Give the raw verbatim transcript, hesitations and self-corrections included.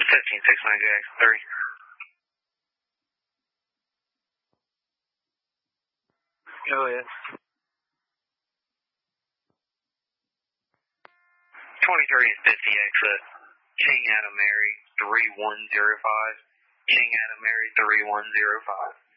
fifteen six nine J X three. Go ahead. twenty-three and fifty exit. King Adam Mary three one zero five. King Adam Mary three one zero five.